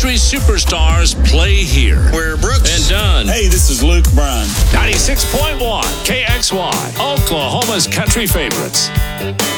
country superstars play here. Where Brooks and Dunn. Hey, this is Luke Bryan. 96.1 KXY, Oklahoma's country favorites.